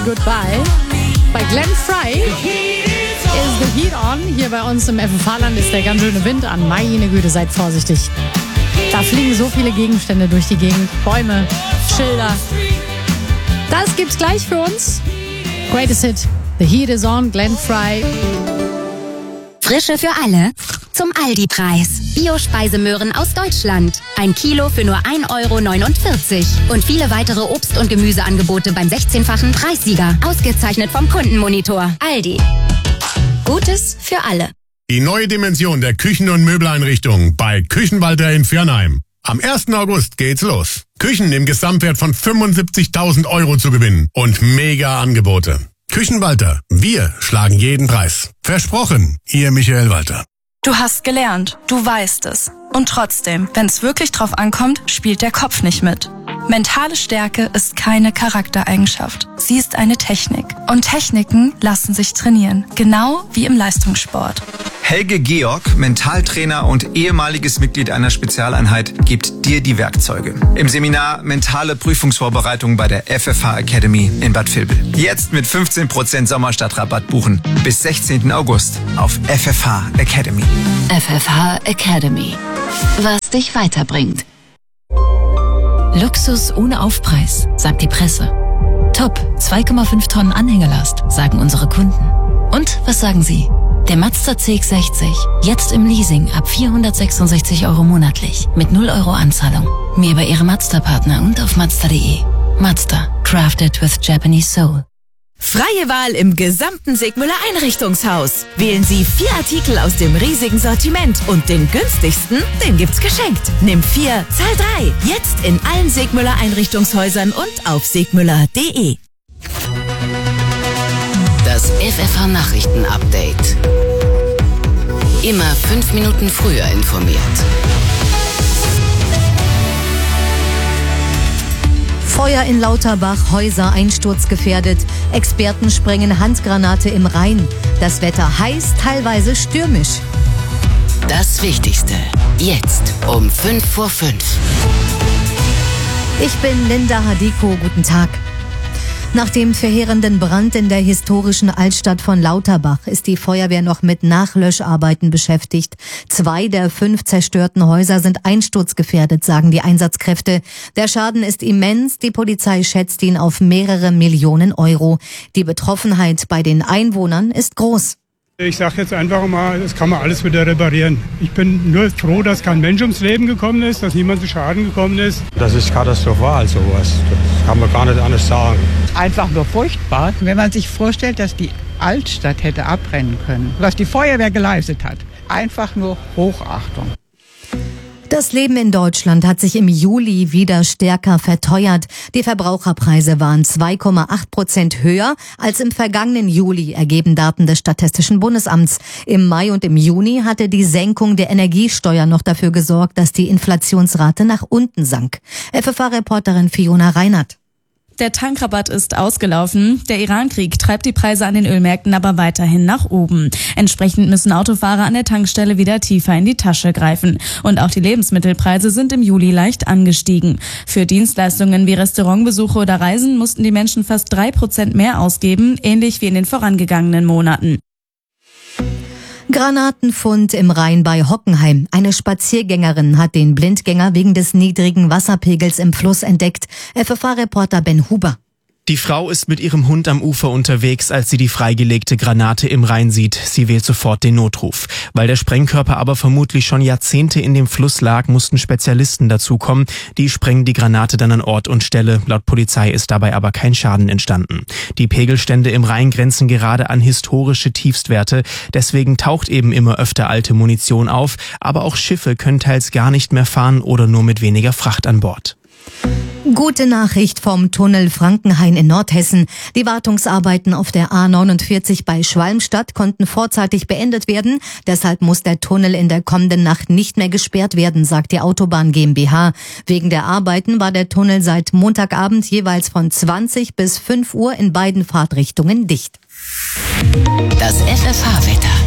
Goodbye. Bei Glenn Frey ist The Heat On. Hier bei uns im FFH-Land ist der ganz schöne Wind an. Meine Güte, seid vorsichtig. Da fliegen so viele Gegenstände durch die Gegend. Bäume, Schilder. Das gibt's gleich für uns. Greatest Hit. The Heat is On, Glenn Frey. Frische für alle zum Aldi-Preis. Bio-Speisemöhren aus Deutschland. 1 Kilo für nur 1,49 €. Und viele weitere Obst- und Gemüseangebote beim 16-fachen Preissieger. Ausgezeichnet vom Kundenmonitor. Aldi. Gutes für alle. Die neue Dimension der Küchen- und Möbeleinrichtung bei Küchenwalter in Viernheim. Am 1. August geht's los. Küchen im Gesamtwert von 75.000 € zu gewinnen und mega Angebote. Küchenwalter, wir schlagen jeden Preis. Versprochen, Ihr Michael Walter. Du hast gelernt, du weißt es. Und trotzdem, wenn es wirklich drauf ankommt, spielt der Kopf nicht mit. Mentale Stärke ist keine Charaktereigenschaft. Sie ist eine Technik. Und Techniken lassen sich trainieren. Genau wie im Leistungssport. Helge Georg, Mentaltrainer und ehemaliges Mitglied einer Spezialeinheit, gibt dir die Werkzeuge. Im Seminar Mentale Prüfungsvorbereitung bei der FFH Academy in Bad Vilbel. Jetzt mit 15% Sommerstadtrabatt buchen. Bis 16. August auf FFH Academy. FFH Academy. Was dich weiterbringt. Luxus ohne Aufpreis, sagt die Presse. Top, 2,5 Tonnen Anhängelast, sagen unsere Kunden. Und was sagen Sie? Der Mazda CX-60, jetzt im Leasing ab 466 € monatlich, mit 0 € Anzahlung. Mehr über Ihre Mazda-Partner und auf Mazda.de. Mazda, crafted with Japanese soul. Freie Wahl im gesamten Segmüller Einrichtungshaus. Wählen Sie 4 Artikel aus dem riesigen Sortiment und den günstigsten, den gibt's geschenkt. Nimm 4, zahl 3. Jetzt in allen Segmüller Einrichtungshäusern und auf segmüller.de. Das FFH Nachrichten Update. Immer 5 Minuten früher informiert. Feuer in Lauterbach, Häuser einsturzgefährdet. Experten sprengen Handgranate im Rhein. Das Wetter heiß, teilweise stürmisch. Das Wichtigste. Jetzt um 5 vor 5. Ich bin Linda Hadiko. Guten Tag. Nach dem verheerenden Brand in der historischen Altstadt von Lauterbach ist die Feuerwehr noch mit Nachlöscharbeiten beschäftigt. 2 der 5 zerstörten Häuser sind einsturzgefährdet, sagen die Einsatzkräfte. Der Schaden ist immens. Die Polizei schätzt ihn auf mehrere Millionen €. Die Betroffenheit bei den Einwohnern ist groß. Ich sage jetzt einfach mal, das kann man alles wieder reparieren. Ich bin nur froh, dass kein Mensch ums Leben gekommen ist, dass niemand zu Schaden gekommen ist. Das ist katastrophal, sowas. Das kann man gar nicht anders sagen. Einfach nur furchtbar, wenn man sich vorstellt, dass die Altstadt hätte abbrennen können. Was die Feuerwehr geleistet hat. Einfach nur Hochachtung. Das Leben in Deutschland hat sich im Juli wieder stärker verteuert. Die Verbraucherpreise waren 2,8% höher als im vergangenen Juli, ergeben Daten des Statistischen Bundesamts. Im Mai und im Juni hatte die Senkung der Energiesteuer noch dafür gesorgt, dass die Inflationsrate nach unten sank. FFH-Reporterin Fiona Reinhardt. Der Tankrabatt ist ausgelaufen. Der Iran-Krieg treibt die Preise an den Ölmärkten aber weiterhin nach oben. Entsprechend müssen Autofahrer an der Tankstelle wieder tiefer in die Tasche greifen. Und auch die Lebensmittelpreise sind im Juli leicht angestiegen. Für Dienstleistungen wie Restaurantbesuche oder Reisen mussten die Menschen fast 3% mehr ausgeben, ähnlich wie in den vorangegangenen Monaten. Granatenfund im Rhein bei Hockenheim. Eine Spaziergängerin hat den Blindgänger wegen des niedrigen Wasserpegels im Fluss entdeckt. FFH-Reporter Ben Huber. Die Frau ist mit ihrem Hund am Ufer unterwegs, als sie die freigelegte Granate im Rhein sieht. Sie wählt sofort den Notruf. Weil der Sprengkörper aber vermutlich schon Jahrzehnte in dem Fluss lag, mussten Spezialisten dazukommen. Die sprengen die Granate dann an Ort und Stelle. Laut Polizei ist dabei aber kein Schaden entstanden. Die Pegelstände im Rhein grenzen gerade an historische Tiefstwerte. Deswegen taucht eben immer öfter alte Munition auf. Aber auch Schiffe können teils gar nicht mehr fahren oder nur mit weniger Fracht an Bord. Gute Nachricht vom Tunnel Frankenhain in Nordhessen. Die Wartungsarbeiten auf der A49 bei Schwalmstadt konnten vorzeitig beendet werden. Deshalb muss der Tunnel in der kommenden Nacht nicht mehr gesperrt werden, sagt die Autobahn GmbH. Wegen der Arbeiten war der Tunnel seit Montagabend jeweils von 20 bis 5 Uhr in beiden Fahrtrichtungen dicht. Das FFH-Wetter.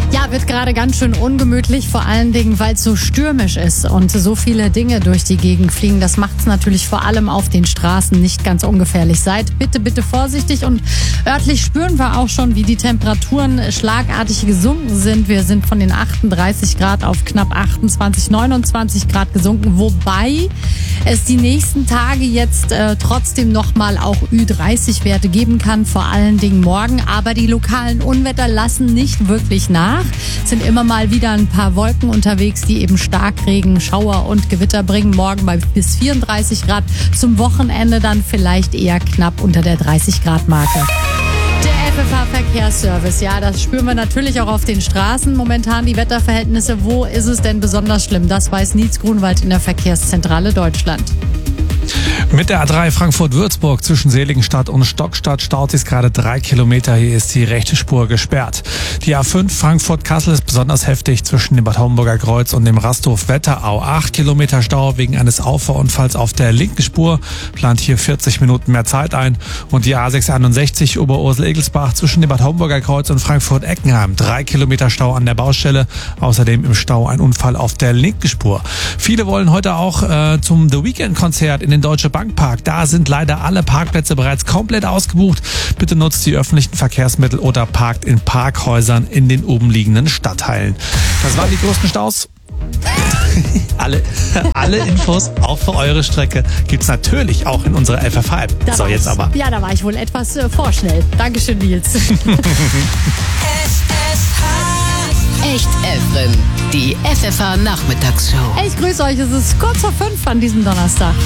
Ja, wird gerade ganz schön ungemütlich, vor allen Dingen, weil es so stürmisch ist und so viele Dinge durch die Gegend fliegen. Das macht es natürlich vor allem auf den Straßen nicht ganz ungefährlich. Seid bitte, bitte vorsichtig und örtlich spüren wir auch schon, wie die Temperaturen schlagartig gesunken sind. Wir sind von den 38 Grad auf knapp 28, 29 Grad gesunken, wobei es die nächsten Tage jetzt trotzdem nochmal auch Ü30-Werte geben kann, vor allen Dingen morgen. Aber die lokalen Unwetter lassen nicht wirklich nach. Es sind immer mal wieder ein paar Wolken unterwegs, die eben Starkregen, Schauer und Gewitter bringen. Morgen bei bis 34 Grad. Zum Wochenende dann vielleicht eher knapp unter der 30-Grad-Marke. Der FFH-Verkehrsservice, ja, das spüren wir natürlich auch auf den Straßen. Momentan die Wetterverhältnisse. Wo ist es denn besonders schlimm? Das weiß Nietz Grunwald in der Verkehrszentrale Deutschland. Mit der A3 Frankfurt-Würzburg zwischen Seligenstadt und Stockstadt staut sich gerade 3 Kilometer. Hier ist die rechte Spur gesperrt. Die A5 Frankfurt-Kassel ist besonders heftig zwischen dem Bad Homburger Kreuz und dem Rasthof-Wetterau. 8 Kilometer Stau wegen eines Auffahrunfalls auf der linken Spur. Plant hier 40 Minuten mehr Zeit ein. Und die A661 Oberursel-Egelsbach zwischen dem Bad Homburger Kreuz und Frankfurt-Eckenheim. 3 Kilometer Stau an der Baustelle. Außerdem im Stau ein Unfall auf der linken Spur. Viele wollen heute auch zum The Weekend-Konzert in den Deutsche Bank Park. Da sind leider alle Parkplätze bereits komplett ausgebucht. Bitte nutzt die öffentlichen Verkehrsmittel oder parkt in Parkhäusern in den oben liegenden Stadtteilen. Das waren die größten Staus. Alle Infos auch für eure Strecke gibt's natürlich auch in unserer FFH-App. So, jetzt aber. Ja, da war ich wohl etwas vorschnell. Dankeschön, Nils. Echt Efren, die FFH-Nachmittagsshow. Ich grüße euch, es ist kurz vor 5 an diesem Donnerstag.